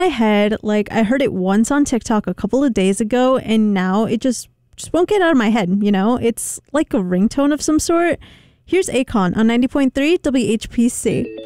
my head. Like, I heard it once on TikTok a couple of days ago, and now it just won't get out of my head, you know? It's like a ringtone of some sort. Here's Akon on 90.3 WHPC.